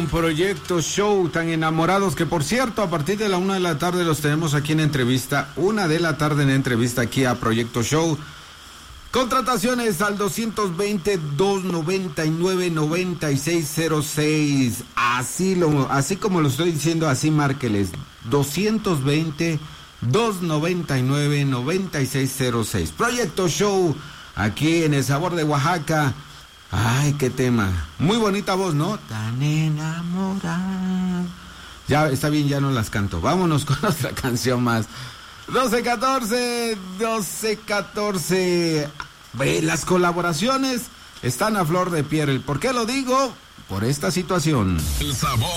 Proyecto Show, tan enamorados que, por cierto, a partir de la 1 de la tarde los tenemos aquí en entrevista. 1 de la tarde en entrevista aquí a Proyecto Show. Contrataciones al 220-299-9606. Así como lo estoy diciendo, así márqueles. 220-299-9606. Proyecto Show, aquí en El Sabor de Oaxaca. Ay, qué tema. Muy bonita voz, ¿no? Tan enamorada. Ya, está bien, ya no las canto. Vámonos con otra canción más. 12-14. Ve, las colaboraciones están a flor de piel. ¿Por qué lo digo? Por esta situación. El sabor